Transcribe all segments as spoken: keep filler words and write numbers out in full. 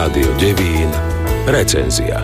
Rádio Devín recenzia.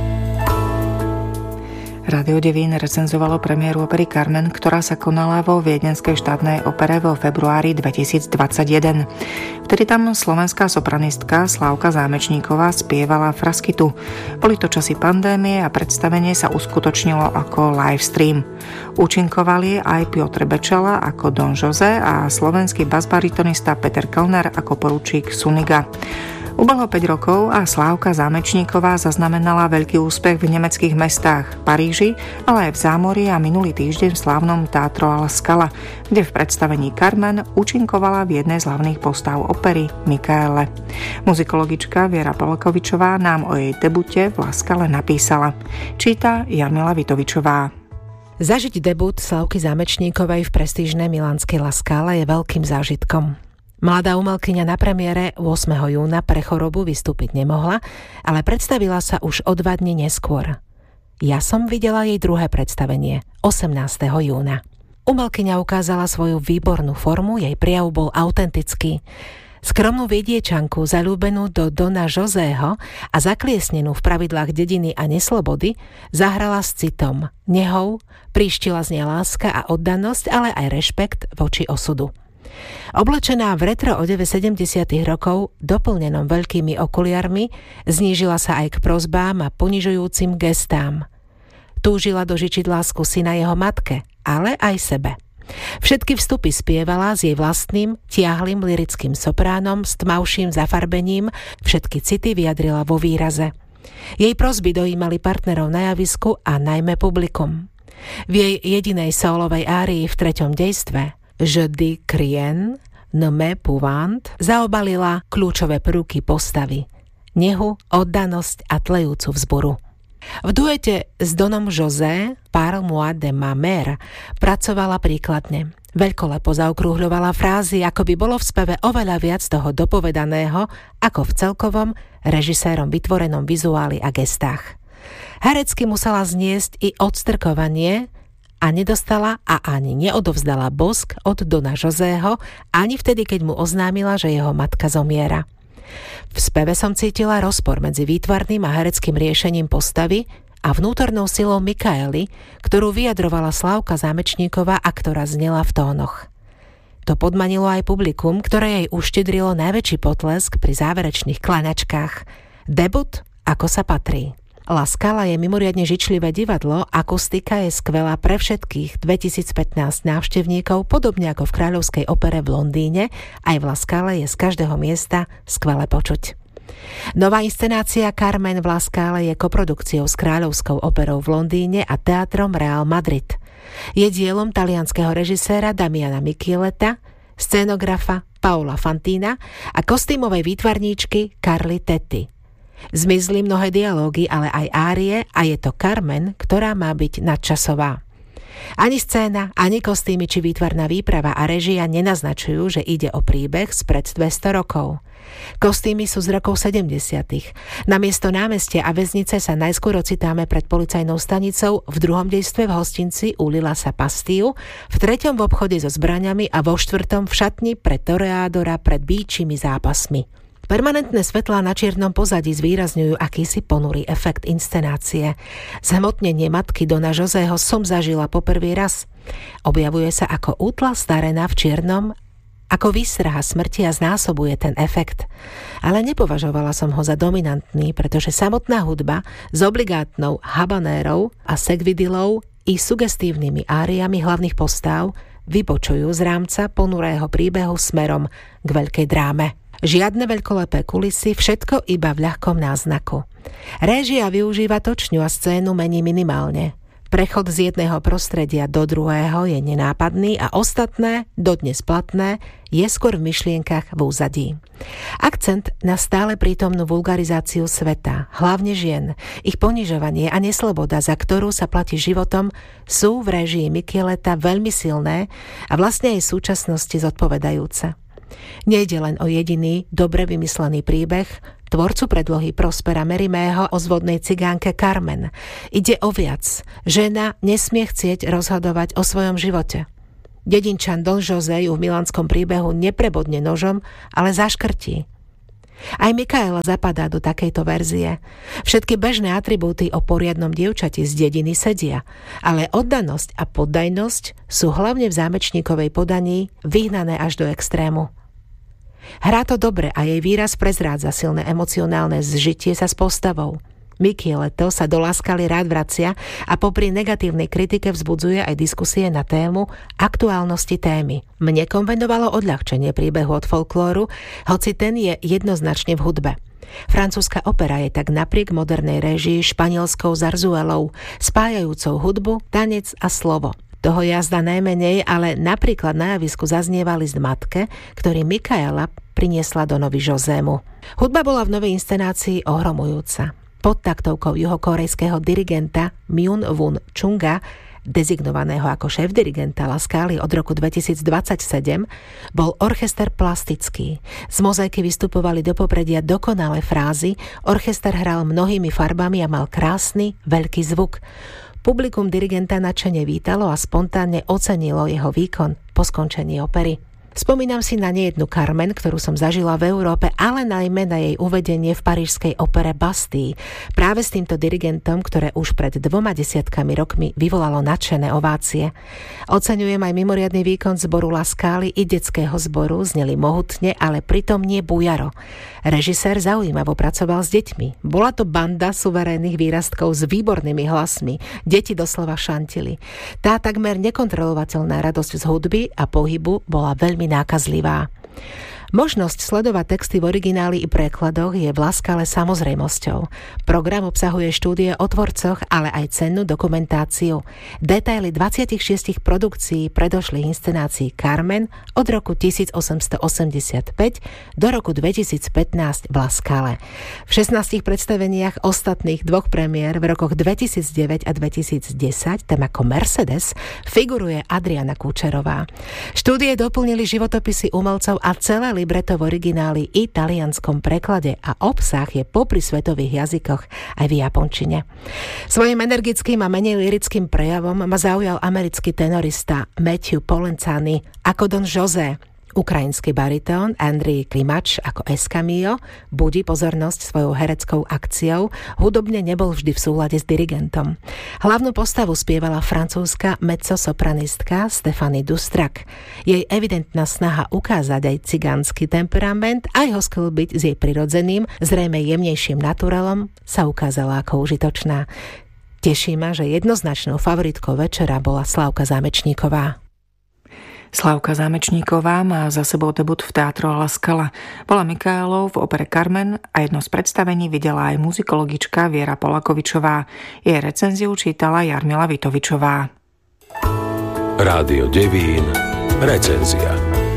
Rádio Devín recenzovalo premiéru opery Carmen, ktorá sa konala vo Viedenskej štátnej opere vo februári dvetisícdvadsaťjeden. Vtedy tam slovenská sopranistka Slávka Zámečníková spievala Fraskitu. Boli to časy pandémie a predstavenie sa uskutočnilo ako live stream. Účinkovali aj Piotr Bečela ako Don José a slovenský basbaritonista Peter Kellner ako poručík Suniga. Ubehlo päť rokov a Slávka Zámečníková zaznamenala veľký úspech v nemeckých mestách, Paríži, ale aj v Zámorí a minulý týždeň v slávnom Teatro alla Scala, kde v predstavení Carmen účinkovala v jednej z hlavných postav opery Michaele. Muzikologička Viera Polekovičová nám o jej debute v La Scale napísala. Číta Jarmila Vitovičová. Zažiť debut Slávky Zámečníkovej v prestížnej milánskej La Scala je veľkým zážitkom. Mladá umelkyňa na premiére ôsmeho júna pre chorobu vystúpiť nemohla, ale predstavila sa už o dva dni neskôr. Ja som videla jej druhé predstavenie, osemnásteho júna. Umelkyňa ukázala svoju výbornú formu, jej prejav bol autentický. Skromnú vidiečanku, zaľúbenú do Dona Josého a zakliesnenú v pravidlách dediny a neslobody, zahrala s citom, nehou, príštila z nej láska a oddanosť, ale aj rešpekt voči osudu. Oblečená v retro odeve sedemdesiatych rokov, doplnenom veľkými okuliarmi, znížila sa aj k prosbám a ponižujúcim gestám. Túžila dožičiť lásku syna jeho matke, ale aj sebe. Všetky vstupy spievala s jej vlastným, tiahlym lirickým sopránom s tmavším zafarbením, všetky city vyjadrila vo výraze. Jej prosby dojímali partnerov na javisku a najmä publikum. V jej jedinej sólovej árii v treťom dejstve Je dis rien, ne me pouvant, zaobalila kľúčové prvky postavy. Nehu, oddanosť a tlejúcu vzburu. V duete s Donom José, Parle-moi de ma mère, pracovala príkladne. Veľkolepo zaokrúhľovala frázy, ako by bolo v speve oveľa viac toho dopovedaného, ako v celkovom, režisérom vytvorenom vizuáli a gestách. Herecky musela zniesť i odstrkovanie a nedostala a ani neodovzdala bosk od Dona Josého, ani vtedy, keď mu oznámila, že jeho matka zomiera. V speve som cítila rozpor medzi výtvarným a hereckým riešením postavy a vnútornou silou Michaely, ktorú vyjadrovala Slávka Zámečníková a ktorá znela v tónoch. To podmanilo aj publikum, ktoré jej uštedrilo najväčší potlesk pri záverečných klaňačkách. Debut, ako sa patrí. La Scala je mimoriadne žičlivé divadlo, akustika je skvelá pre všetkých dvetisícpätnásť návštevníkov, podobne ako v Kráľovskej opere v Londýne, aj v La Scale je z každého miesta skvele počuť. Nová inscenácia Carmen v La Scale je koprodukciou s Kráľovskou operou v Londýne a Teatrom Real Madrid. Je dielom talianskeho režiséra Damiana Michileta, scénografa Paola Fantina a kostýmovej výtvarníčky Carly Tetti. Zmizli mnohé dialógy, ale aj árie a je to Carmen, ktorá má byť nadčasová. Ani scéna, ani kostýmy či výtvarná výprava a režia nenaznačujú, že ide o príbeh spred dvesto rokov. Kostýmy sú z rokov sedemdesiatych. Namiesto námestia a väznice sa najskôr ocitáme pred policajnou stanicou, v druhom dejstve v hostinci Ulila sa Pastiu, v treťom v obchode so zbraňami a vo štvrtom v šatni pred toreádora pred býčimi zápasmi. Permanentné svetlá na čiernom pozadí zvýrazňujú akýsi ponurý efekt inscenácie. Zhmotnenie matky Dona Josého som zažila po prvý raz. Objavuje sa ako útla starená v čiernom, ako výstraha smrti a znásobuje ten efekt. Ale nepovažovala som ho za dominantný, pretože samotná hudba s obligátnou habanérou a segvidilou i sugestívnymi áriami hlavných postáv vybočujú z rámca ponurého príbehu smerom k veľkej dráme. Žiadne veľkolepé kulisy, všetko iba v ľahkom náznaku. Réžia využíva točňu a scénu mení minimálne. Prechod z jedného prostredia do druhého je nenápadný a ostatné, dodnes platné, je skôr v myšlienkach v úzadí. Akcent na stále prítomnú vulgarizáciu sveta, hlavne žien, ich ponižovanie a nesloboda, za ktorú sa platí životom, sú v réžii Michileta veľmi silné a vlastne aj súčasnosti zodpovedajúce. Nejde len o jediný, dobre vymyslený príbeh tvorcu predlohy Prospera Mérimého o zvodnej cigánke Carmen. Ide o viac. Žena nesmie chcieť rozhodovať o svojom živote. Dedinčan Don José ju v milánskom príbehu neprebodne nožom, ale zaškrtí. Aj Mikaela zapadá do takejto verzie. Všetky bežné atribúty o poriadnom dievčati z dediny sedia, ale oddanosť a poddajnosť sú hlavne v Zámečníkovej podaní vyhnané až do extrému. Hrá to dobre a jej výraz prezrádza silné emocionálne zžitie sa s postavou. Miky Leto sa do Láskali rád vracia a popri negatívnej kritike vzbudzuje aj diskusie na tému aktuálnosti témy. Mne konvenovalo odľahčenie príbehu od folklóru, hoci ten je jednoznačne v hudbe. Francúzska opera je tak napriek modernej réžii španielskou zarzuelou, spájajúcou hudbu, tanec a slovo. Toho jazda najmenej, ale napríklad na javisku zaznieval list matke, ktorý Mikaela priniesla do Novy Josému. Hudba bola v novej inscenácii ohromujúca. Pod taktovkou juhokorejského dirigenta Myun Won Chunga, dezignovaného ako šéf-dirigenta La Scali od roku dvetisícdvadsaťsedem, bol orchester plastický. Z mozaiky vystupovali do popredia dokonalé frázy, orchester hral mnohými farbami a mal krásny, veľký zvuk. Publikum dirigenta nadšene vítalo a spontánne ocenilo jeho výkon po skončení opery. Spomínam si na nejednu Carmen, ktorú som zažila v Európe, ale najmä na jej uvedenie v parížskej opere Bastille. Práve s týmto dirigentom, ktoré už pred dvoma desiatkami rokmi vyvolalo nadšené ovácie. Oceňujem aj mimoriadny výkon zboru La Scali i detského zboru, zneli mohutne, ale pritom nie bujaro. Režisér zaujímavo pracoval s deťmi. Bola to banda suverénnych výrastkov s výbornými hlasmi. Deti doslova šantili. Tá takmer nekontrolovateľná radosť z hudby a pohybu bola veľmi nákazlivá. Možnosť sledovať texty v origináli i prekladoch je v La Scale samozrejmosťou. Program obsahuje štúdie o tvorcoch, ale aj cennú dokumentáciu. Detaily dvadsaťšesť produkcií predošlých inscenácií Carmen od roku tisícosemstoosemdesiatpäť do roku dvetisícpätnásť v La Scale. V šestnástich predstaveniach ostatných dvoch premiér v rokoch dvetisícdeväť a dvetisícdesať, tam ako Mercedes, figuruje Adriana Kučerová. Štúdie doplnili životopisy umelcov a celé libreto v origináli i talianskom preklade a obsah je popri svetových jazykoch aj v japončine. Svojím energickým a menej lirickým prejavom ma zaujal americký tenorista Matthew Polenzani ako Don José. Ukrajinský baritón Andrej Klimač ako Escamillo budí pozornosť svojou hereckou akciou, hudobne nebol vždy v súlade s dirigentom. Hlavnú postavu spievala francúzska mezzosopranistka Stéphanie Doustrac. Jej evidentná snaha ukázať aj cigánsky temperament, aj ho sklbiť s jej prirodzeným, zrejme jemnejším naturelom, sa ukázala ako užitočná. Teší ma, že jednoznačnou favoritkou večera bola Slávka Zámečníková. Slávka Zámečníková má za sebou debut v Teatro La Scala. Bola Mikaelou v opere Carmen a jedno z predstavení videla aj muzikologička Viera Polakovičová. Jej recenziu čítala Jarmila Vitovičová. Rádio Devín, recenzia.